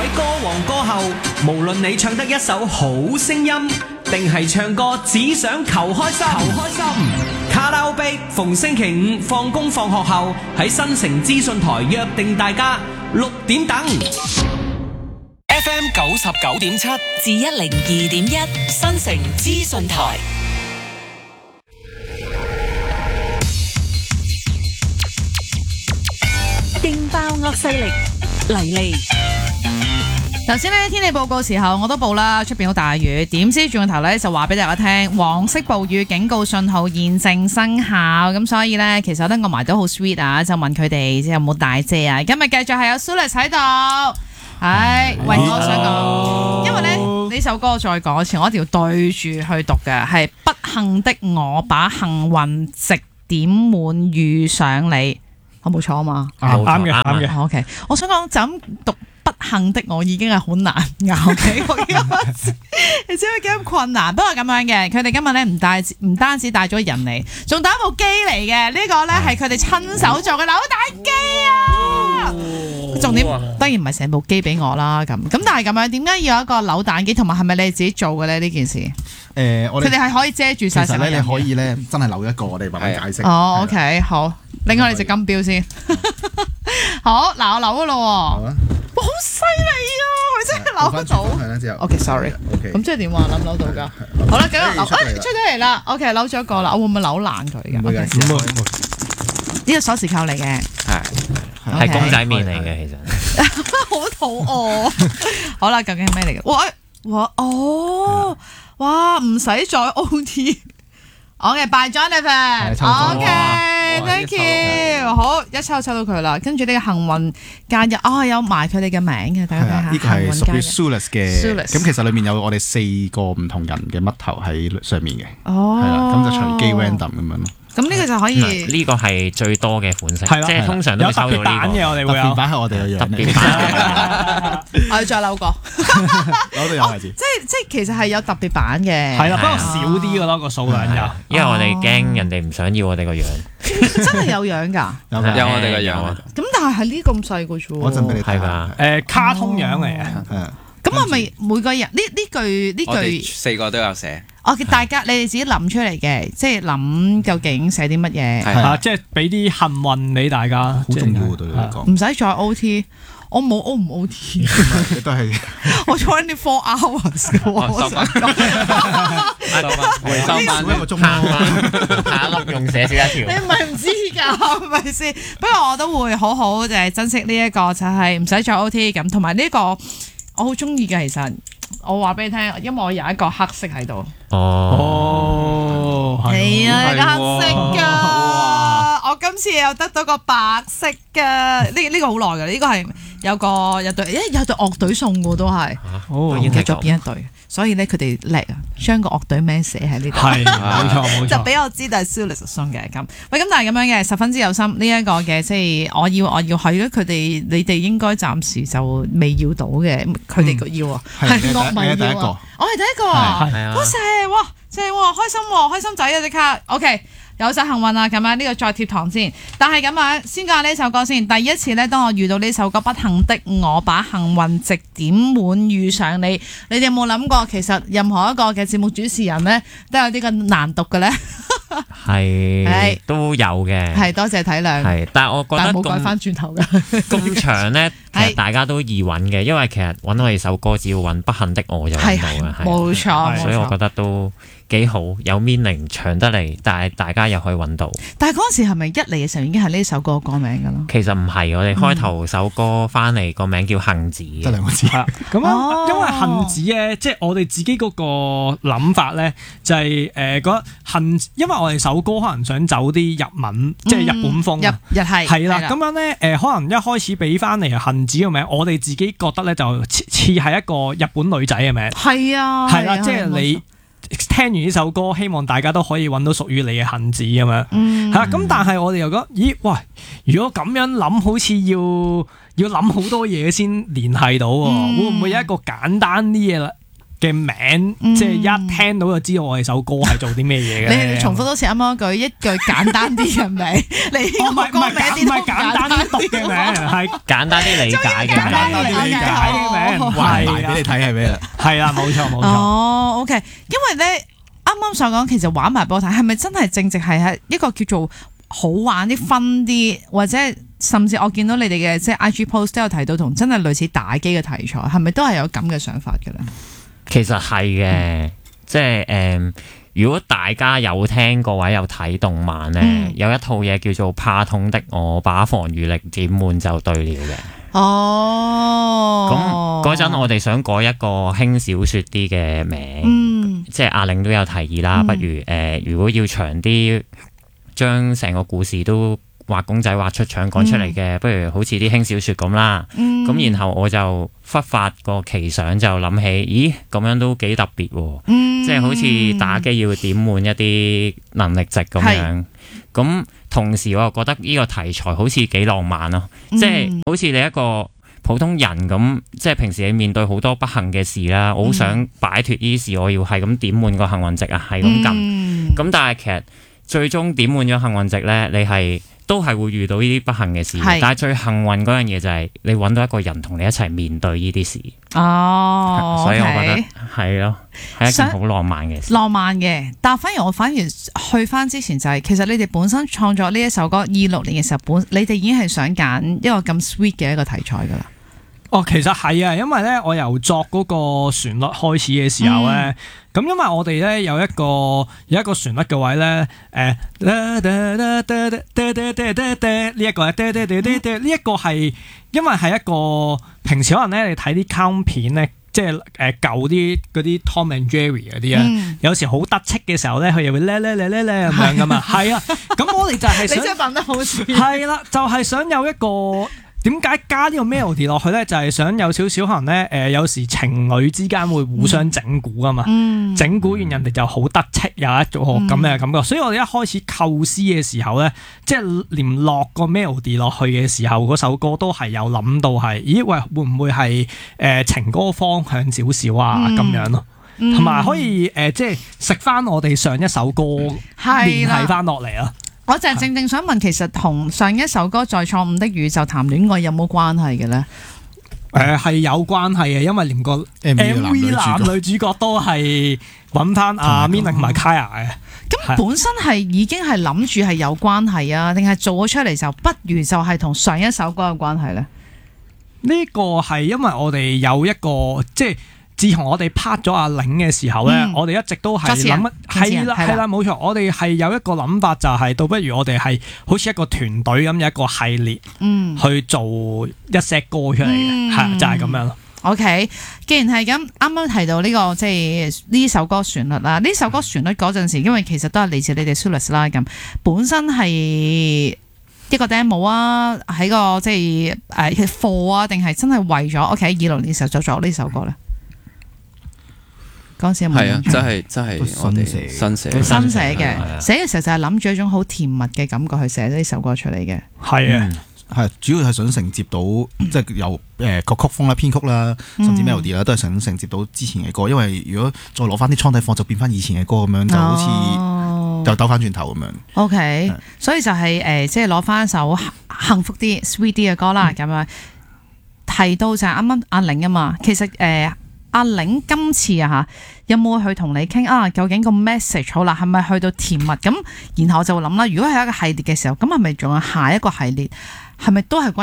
位歌王歌后，無論你唱得一首好聲音，定係唱歌只想求開心，卡拉 OK 逢星期五放工放學後喺新城資訊台約定大家6點等。FM 99.7 至102.1新城資訊台。勁爆惡勢力嚟嚟。 頭先咧天氣報告時候我都報啦，出邊好大雨，點知轉個頭咧就話俾大家聽，黃色暴雨警告信號現正生效，咁所以咧其實咧我埋都好 sweet 啊，就問佢哋有冇帶遮啊。今日繼續係有 Sulis 喺度，係喂，我想講，因為咧呢首歌再講一次，我一定要對住去讀嘅，係不幸的我把幸運值點滿遇上你。我冇錯啊嘛， 啱嘅。 OK， 我想講就咁讀不幸的我已經係好難拗嘅，你知唔知幾咁困難？不過咁樣嘅，佢哋今日咧唔單止帶咗人嚟，仲帶部機嚟嘅。呢個咧係佢哋親手做嘅扭蛋機啊！重點當然唔係成部機俾我啦，咁但係咁樣，點解要有一個扭蛋機？同埋係咪你哋自己做嘅咧？呢件事？佢哋係可以遮住晒成個人嘅。 其實咧，你可以咧真係留一個，我哋慢慢解釋。 哦，OK， 好，拎開你隻金標先。好，嗱，我扭咗咯。哇，好犀利啊！佢真係扭得到。OK，sorry。咁即係點話扭唔扭到㗎？好啦，繼續扭。出咗嚟啦。OK，扭咗一個啦。我會唔會扭爛佢㗎？ 唔會。 呢個鎖匙扣嚟嘅。 係公仔麵嚟嘅，其實。 好肚餓。好啦，究竟係咩嚟嘅？哇！唔使再 OT。OK， bye Jonathan。OK，thank you。好，一抽到佢啦。跟住呢個幸運加入，有埋佢哋嘅名嘅，大家睇下。 呢個係屬於 Sulis 嘅。 Sulis 咁其實裏面有我哋4個唔同人嘅嘜頭喺上面嘅。 哦。 係啦，咁就隨機 random 咁樣咯。 咁呢個就可以。 呢個係最多嘅款式， 係即係通常都會收到呢個。 嘅我哋會有。 特別版係我哋嘅樣嚟。 我要再扭過。 扭到有位置。 即係其實係有特別版嘅。 係啦，不過少啲嘅咯個數量就。 因為我哋驚人哋唔想要我哋個樣。 真係有樣㗎。 有我哋個樣啊。 咁但係呢咁細個啫喎。 我陣俾你睇㗎。 卡通樣嚟嘅。 咁係咪每個人呢句我哋4個都有寫。 大家你哋自己諗出嚟嘅，即係諗究竟寫啲乜嘢？ 係即係俾啲幸運俾大家， 好重要對你嚟講。 唔使再 OT， 我冇 O 唔 OT， 你都係我坐緊啲4 hours 嘅喎。 回收翻 1個鐘， 下一粒用寫少一條。 你唔係唔知㗎，係咪先？不過我都會好好就係珍惜呢一個，就係唔使再 OT 咁，同埋呢個我好中意嘅，其實。我話俾你聽，因為我有一個黑色喺度。係啊，有個黑色㗎。我今次又得到個白色㗎。呢個好耐㗎，呢個係有隊樂隊送嘅都係。記咗邊一隊？所以咧佢哋叻啊，將個樂隊名寫喺呢度。係冇錯， 就俾我知道係 Sulis 送嘅咁。喂，咁但係咁樣嘅十分之有心呢一個嘅，即係我要係咯。佢哋你哋應該暫時就未要到嘅，佢哋個要啊，係樂迷要啊。我係第一個，多謝哇，正喎，開心仔啊！即刻 OK。有晒幸運啊！咁樣呢個再貼堂先，但係咁樣先講呢首歌先。第一次咧，當我遇到呢首歌《不幸的我把幸運值點滿遇上你》，你哋有冇諗過？其實任何一個嘅節目主持人咧，都有啲咁難讀嘅咧。 係都有嘅。係多謝體諒。 係，但係我覺得冇改翻轉頭嘅。 咁長咧，其實大家都易揾嘅，因為其實揾我哋首歌只要揾《不幸的我》就揾到嘅。 冇錯， 所以我覺得都幾好，有 meaning 長得嚟，但係大家又可以揾到。 但係嗰陣時係咪一嚟嘅時候已經係呢首歌歌名㗎咯？ 其實唔係，我哋開頭首歌翻嚟個名叫幸子， 得2個字。 咁樣，因為幸子咧，即係我哋自己嗰個諗法咧，就係覺得幸，因為我哋首歌可能想走啲日文，即係日本風， 日系係啦。咁樣咧，可能一開始俾翻嚟幸子個名，我哋自己覺得咧就似係一個日本女仔嘅名。係啊，係啦，即係你。聽完呢首歌，希望大家都可以揾到屬於你嘅幸子咁樣，係啦。咁但係我哋又覺得，咦，喂，如果咁樣諗，好似要諗好多嘢先聯繫到，會唔會有一個簡單啲嘢嘅名，即係一聽到就知道我哋首歌係做啲咩嘢嘅？你重複多次啱啱一句簡單啲嘅名，你個歌名唔係簡單啲讀嘅名，係簡單啲理解嘅名，簡單啲理解嘅名， 人畫大俾你睇係咩啦？ 係啦，冇錯冇錯。 哦，OK，因為咧啱啱所講，其實玩埋俾我睇，係咪真係正值係喺一個叫做好玩啲、分啲，或者甚至我見到你哋嘅即係 IG post 都有提到同真係類似打機嘅題材，係咪都係有咁嘅想法嘅咧？ 其實係嘅，即係如果大家有聽過或者有睇動漫咧，有一套嘢叫做《怕痛的我把防禦力點滿就對了》嘅。 哦， 咁嗰陣我哋想改一個輕小說啲嘅名，即係阿玲都有提議啦，不如如果要長啲，將成個故事都畫公仔畫出腸講出嚟嘅，不如好似啲輕小說咁啦。咁然後我就忽發個奇想，就諗起，咦咁樣都幾特別喎，即係好似打機要點滿一啲能力值咁樣。咁同時我又覺得呢個題材好似幾浪漫咯，即係好似你一個普通人咁，即係平時你面對好多不幸嘅事啦，我好想擺脫呢啲事，我要係咁點滿個幸運值啊，係咁撳。咁但係其實最終點滿咗幸運值咧，你都係會遇到呢啲不幸嘅事，但係最幸運嗰樣嘢就係你揾到一個人同你一齊面對呢啲事。 哦， 所以我覺得係咯，係一件好浪漫嘅事。 浪漫嘅，但反而我去翻之前就係，其實你哋本身創作呢一首歌26年嘅時候，你哋已經係想揀一個咁 sweet 嘅一個題材㗎啦。 哦，其實係啊，因為咧，我由作嗰個旋律開始嘅時候咧，咁因為我哋咧有一個旋律嘅位咧，呢一個呢一個係因為係一個平時可能咧你睇啲卡通片咧，即係舊啲嗰啲 Tom and Jerry 嗰啲啊，有時好得戚嘅時候咧，佢又會咧咁樣噶嘛，係啊，咁我哋就係想， 你真係扮得好似係啦，就係想有一個。點解加呢個 melody 落去咧？就係想有少少可能咧，有時情侶之間會互相整蠱啊嘛，整蠱完人哋就好得戚，有一種咁嘅感覺。所以我哋一開始構思嘅時候咧，即係連落個 melody 落去嘅時候，嗰首歌都係有諗到係，咦喂，會唔會係情歌方向少少啊咁樣咯？同埋可以即係食翻我哋上一首歌聯繫翻落嚟啊！ 我就係正想問，其實同上一首歌《在錯誤的宇宙談戀愛》有冇關係嘅咧？ 係有關係嘅，因為連個 MV 男女主角都係揾翻阿 Mina 同埋 Kaya 嘅。 咁本身係已經係諗住係有關係啊，定係做咗出嚟就不如就係同上一首歌有關係咧？ 呢個係因為我哋有一個即係。自從我哋拍咗阿玲嘅時候咧，我哋一直都係諗係啦冇錯，我哋係有一個諗法，就係倒不如我哋係好似一個團隊咁，有一個系列去做一些歌出嚟嘅，係就係咁樣咯。 OK， 既然係咁，啱啱提到呢個即係呢首歌旋律啦，呢首歌旋律嗰陣時，因為其實都係嚟自你哋 Solis 啦，咁本身係一個 demo 啊，喺個即係課啊，定係真係為咗 OK 26年嘅時候就作呢首歌咧？嗰陣時有冇？ 係啊，真係我哋新寫嘅，寫嘅時候就係諗住一種好甜蜜嘅感覺去寫呢首歌出嚟嘅。 係啊， 係主要係想承接到即係由個曲風啦、編曲啦，甚至 melody 啦，都係想承接到之前嘅歌。因為如果再攞翻啲倉底貨，就變翻以前嘅歌咁樣，就好似就兜翻轉頭咁樣。OK， 所以就係即係攞翻一首幸福啲、sweet 啲嘅歌啦。咁樣提到就係啱啱阿玲啊嘛，其實阿玲今次啊有冇去同你傾啊？究竟個 message 好啦，係咪去到甜蜜咁？然後我就會諗啦，如果係一個系列嘅時候，咁係咪仲有下一個系列？係咪都係關